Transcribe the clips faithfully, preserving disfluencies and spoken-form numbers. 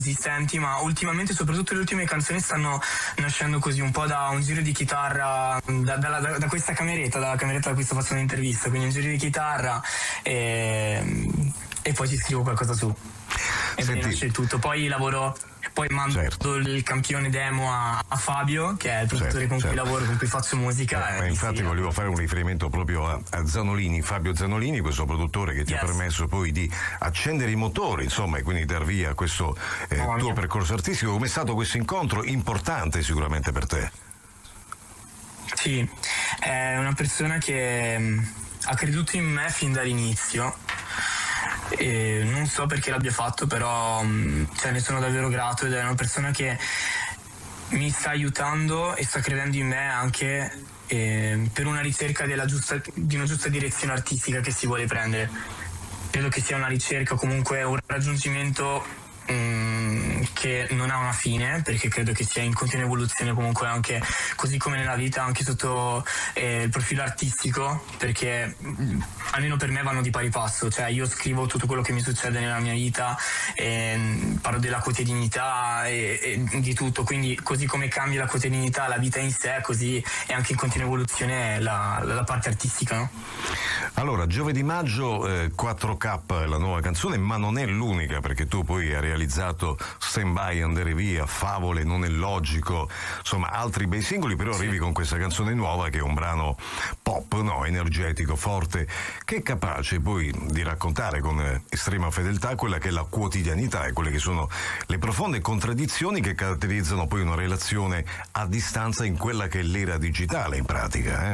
esistenti, ma ultimamente soprattutto le ultime canzoni stanno nascendo così un po' da un giro di chitarra, da, da, da, da questa cameretta, dalla cameretta da cui sto facendo l'intervista, quindi un giro di chitarra e, e poi ci scrivo qualcosa su. E poi nasce il tutto, poi lavoro, poi mando certo. il campione demo a, a Fabio, che è il produttore certo, con cui certo. lavoro, con cui faccio musica. Eh, e infatti sì, volevo fare un riferimento proprio a, a Zanolini, Fabio Zanolini, questo produttore che ti yes. ha permesso poi di accendere i motori, insomma, e quindi dar via a questo eh, oh, tuo mia. percorso artistico. Com'è stato questo incontro importante sicuramente per te? Sì, è una persona che mh, ha creduto in me fin dall'inizio. E non so perché l'abbia fatto, però cioè, ne sono davvero grato, ed è una persona che mi sta aiutando e sta credendo in me anche eh, per una ricerca della giusta, di una giusta direzione artistica che si vuole prendere. Credo che sia una ricerca, comunque un raggiungimento mh, che non ha una fine, perché credo che sia in continua evoluzione comunque, anche così come nella vita, anche sotto eh, il profilo artistico, perché mh, almeno per me vanno di pari passo, cioè io scrivo tutto quello che mi succede nella mia vita, e parlo della quotidianità e, e di tutto, quindi così come cambia la quotidianità, la vita in sé, così è anche in continua evoluzione la, la, la parte artistica, no? Allora, Giovedì Maggio, eh, quattro K è la nuova canzone, ma non è l'unica, perché tu poi hai realizzato Stand By, Andare Via, Favole, Non è logico, insomma altri bei singoli, però sì. arrivi con questa canzone nuova che è un brano pop, no, energetico, forte, che è capace poi di raccontare con estrema fedeltà quella che è la quotidianità e quelle che sono le profonde contraddizioni che caratterizzano poi una relazione a distanza in quella che è l'era digitale in pratica. Eh?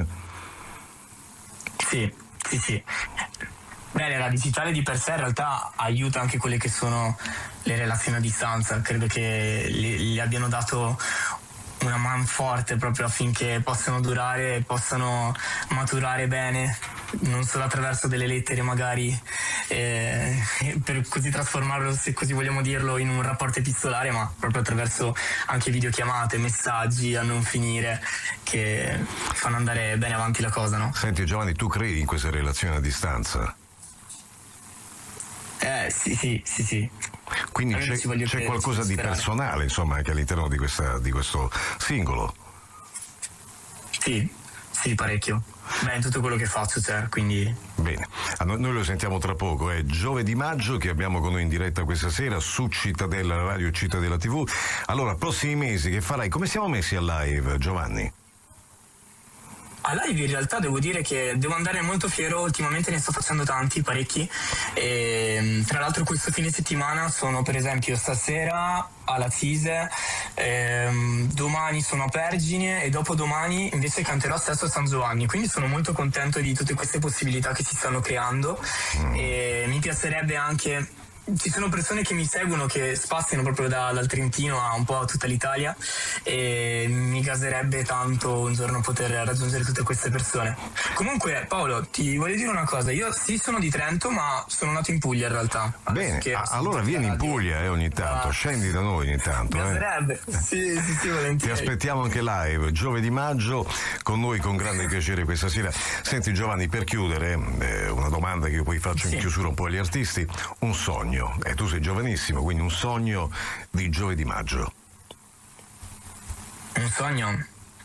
Sì, sì, sì. Beh, l'era digitale di per sé in realtà aiuta anche quelle che sono le relazioni a distanza, credo che gli, gli abbiano dato una man forte proprio affinché possano durare e possano maturare bene, non solo attraverso delle lettere magari, eh, per così trasformarlo, se così vogliamo dirlo, in un rapporto epistolare, ma proprio attraverso anche videochiamate, messaggi a non finire che fanno andare bene avanti la cosa, no? Senti Giovanni, tu credi in queste relazioni a distanza? Eh sì, sì, sì, sì. Quindi c'è, c'è qualcosa di personale, insomma, anche all'interno di, questa, di questo singolo? Sì, sì, parecchio. Beh, in tutto quello che faccio c'è, quindi... Bene, noi lo sentiamo tra poco, è Giovedì Maggio che abbiamo con noi in diretta questa sera su Cittadella Radio, Cittadella tivù. Allora, prossimi mesi che farai? Come siamo messi al live, Giovanni? A live in realtà devo dire che devo andare molto fiero, ultimamente ne sto facendo tanti, parecchi, e tra l'altro questo fine settimana sono per esempio stasera alla Cise, ehm, domani sono a Pergine e dopodomani invece canterò stesso a San Giovanni, quindi sono molto contento di tutte queste possibilità che si stanno creando e mi piacerebbe anche... Ci sono persone che mi seguono che spaziano proprio da, dal Trentino a un po' a tutta l'Italia e mi gaserebbe tanto un giorno poter raggiungere tutte queste persone. Comunque Paolo, ti voglio dire una cosa, io sì sono di Trento ma sono nato in Puglia in realtà. Bene, a, allora vieni in Puglia eh, ogni tanto, ah, scendi da noi ogni tanto. Mi gaserebbe, eh. sì, sì, sì, volentieri. Ti aspettiamo anche live, Giovedì Maggio, con noi con grande piacere questa sera. Senti Giovanni, per chiudere, eh, una domanda che io poi faccio sì. in chiusura un po' agli artisti, un sogno. E tu sei giovanissimo, quindi un sogno di Giovedì Maggio. Un sogno?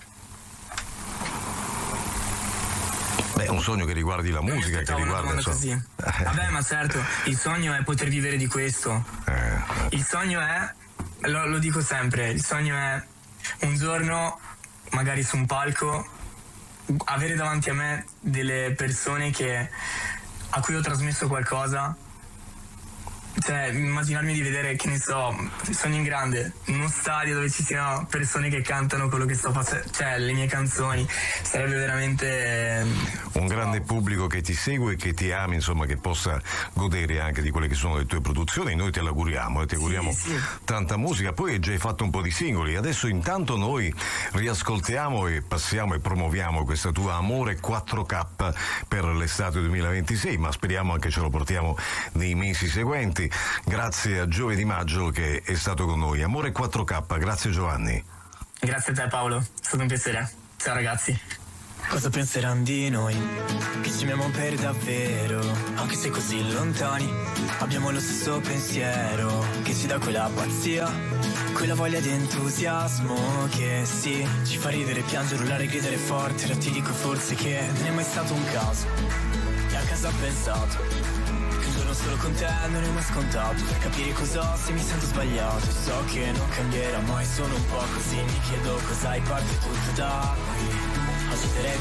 Beh, un sogno che riguardi la non musica, che riguarda so... così. Vabbè, ma certo, il sogno è poter vivere di questo. Eh. Il sogno è, lo, lo dico sempre, il sogno è un giorno, magari su un palco, avere davanti a me delle persone che, a cui ho trasmesso qualcosa. Cioè, immaginarmi di vedere, che ne so, sogno in grande, in uno stadio dove ci siano persone che cantano quello che sto facendo, cioè le mie canzoni, sarebbe veramente... Un grande pubblico che ti segue e che ti ami, insomma, che possa godere anche di quelle che sono le tue produzioni. Noi te l'auguriamo e ti auguriamo sì, sì. tanta musica. Poi hai già fatto un po' di singoli, adesso intanto noi riascoltiamo e passiamo e promuoviamo questa tua Amore quattro K per l'estate duemilaventisei, ma speriamo anche ce lo portiamo nei mesi seguenti. Grazie a Giovedì Maggio che è stato con noi. Amore quattro K, grazie Giovanni. Grazie a te Paolo, è stato un piacere. Ciao ragazzi. Cosa penseranno di noi, che ci amiamo per davvero, anche se così lontani. Abbiamo lo stesso pensiero, che ci dà quella pazzia, quella voglia di entusiasmo che sì, ci fa ridere, piangere, urlare, gridare forte. Ora ti dico forse che non è mai stato un caso, e a casa ho pensato che un giorno solo con te non è mai scontato. Per capire cosa se mi sento sbagliato, so che non cambierà mai, sono un po' così. Mi chiedo cosa hai parte tutto da qui. Agiterei